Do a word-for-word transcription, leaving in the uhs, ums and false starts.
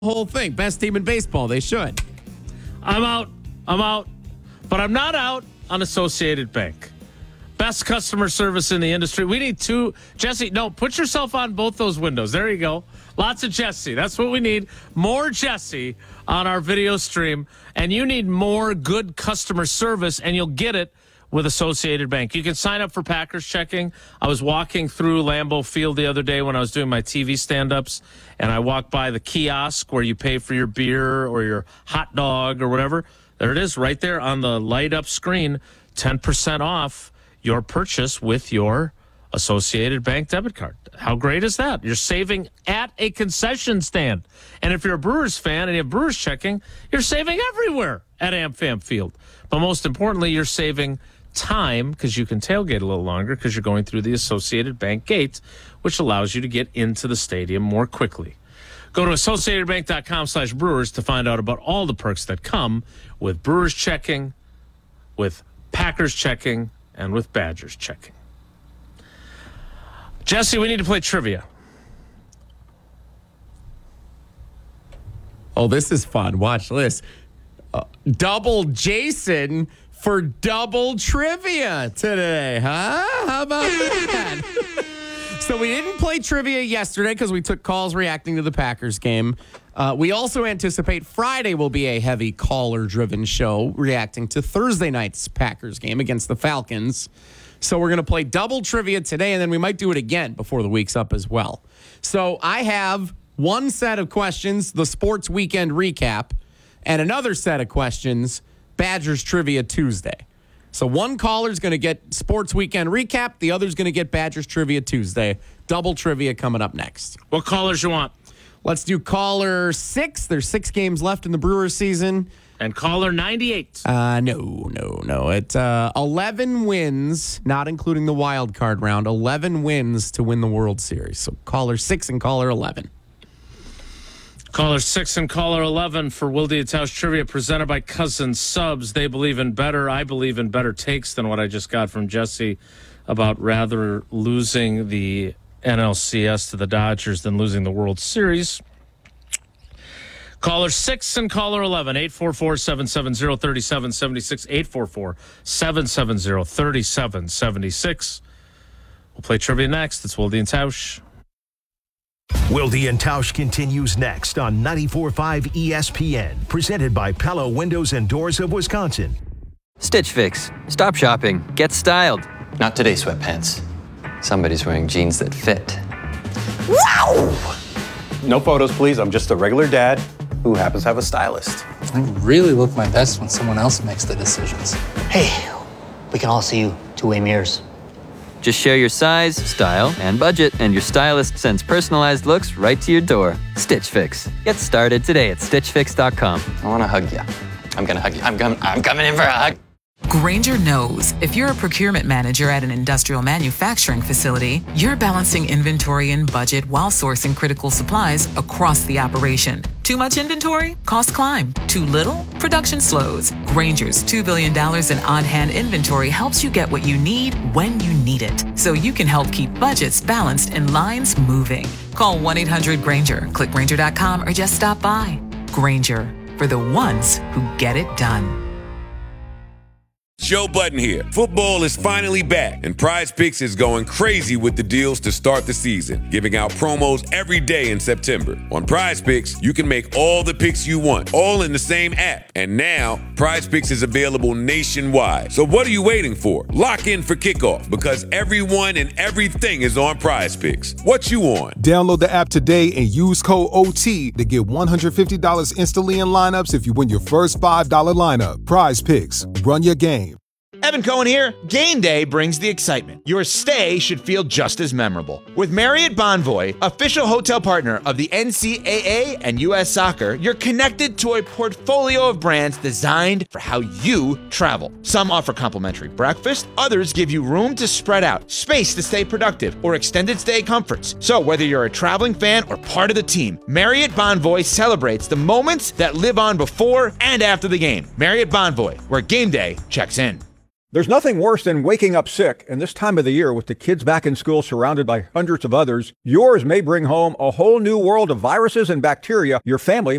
whole thing. Best team in baseball. They should. I'm out. I'm out. But I'm not out on Associated Bank. Best customer service in the industry. We need two. Jesse, no, put yourself on both those windows. There you go. Lots of Jesse. That's what we need. More Jesse on our video stream. And you need more good customer service, and you'll get it with Associated Bank. You can sign up for Packers checking. I was walking through Lambeau Field the other day when I was doing my T V stand-ups, and I walked by the kiosk where you pay for your beer or your hot dog or whatever. There it is right there on the light-up screen, ten percent off your purchase with your Associated Bank debit card. How great is that? You're saving at a concession stand. And if you're a Brewers fan and you have Brewers checking, you're saving everywhere at AmFam Field. But most importantly, you're saving time because you can tailgate a little longer because you're going through the Associated Bank gate, which allows you to get into the stadium more quickly. Go to associatedbank.com slash brewers to find out about all the perks that come with Brewers checking, with Packers checking, and with Badgers checking. Jesse, we need to play trivia. Oh, this is fun. Watch this. Uh, double Jason for double trivia today, huh? How about that? So we didn't play trivia yesterday because we took calls reacting to the Packers game. Uh, we also anticipate Friday will be a heavy caller-driven show reacting to Thursday night's Packers game against the Falcons. So we're going to play double trivia today, and then we might do it again before the week's up as well. So I have one set of questions, the Sports Weekend recap, and another set of questions, Badgers Trivia Tuesday. So one caller's going to get Sports Weekend recap, the other's going to get Badgers Trivia Tuesday. Double trivia coming up next. What callers you want? Let's do caller six. There's six games left in the Brewers season. And caller ninety-eight. Uh, no, no, no. It's uh, eleven wins, not including the wild card round. eleven wins to win the World Series. So caller six and caller eleven. Caller six and caller eleven for Wilde and Tausch Trivia presented by Cousin Subs. They believe in better. I believe in better takes than what I just got from Jesse about rather losing the N L C S to the Dodgers than losing the World Series. Caller six and caller eleven, eight four four, seven seven zero, three seven seven six, eight four four, seven seven zero, three seven seven six. We'll play trivia next. It's Wilde and Tausch. Wilde and Tausch continues next on ninety-four point five E S P N, presented by Pella Windows and Doors of Wisconsin. Stitch Fix. Stop shopping. Get styled. Not today, sweatpants. Somebody's wearing jeans that fit. Wow! No photos, please. I'm just a regular dad who happens to have a stylist. I really look my best when someone else makes the decisions. Hey, we can all see you two-way mirrors. Just share your size, style, and budget, and your stylist sends personalized looks right to your door. Stitch Fix. Get started today at stitch fix dot com. I want to hug you. I'm going to hug you. I'm, com- I'm coming in for a hug. Grainger knows if you're a procurement manager at an industrial manufacturing facility, you're balancing inventory and budget while sourcing critical supplies across the operation. Too much inventory? Costs climb. Too little? Production slows. Grainger's two billion dollars in on-hand inventory helps you get what you need when you need it, so you can help keep budgets balanced and lines moving. Call one eight hundred Grainger, click Grainger dot com, or just stop by. Grainger, for the ones who get it done. Joe Budden here. Football is finally back, and Prize Picks is going crazy with the deals to start the season, giving out promos every day in September. On Prize Picks, you can make all the picks you want, all in the same app. And now, Prize Picks is available nationwide. So what are you waiting for? Lock in for kickoff, because everyone and everything is on Prize Picks. What you on? Download the app today and use code O T to get one hundred fifty dollars instantly in lineups if you win your first five dollars lineup. Prize Picks. Run your game. Evan Cohen here. Game day brings the excitement. Your stay should feel just as memorable. With Marriott Bonvoy, official hotel partner of the N C double A and U S Soccer, you're connected to a portfolio of brands designed for how you travel. Some offer complimentary breakfast, others give you room to spread out, space to stay productive, or extended stay comforts. So whether you're a traveling fan or part of the team, Marriott Bonvoy celebrates the moments that live on before and after the game. Marriott Bonvoy, where game day checks in. There's nothing worse than waking up sick, and this time of the year with the kids back in school surrounded by hundreds of others, yours may bring home a whole new world of viruses and bacteria your family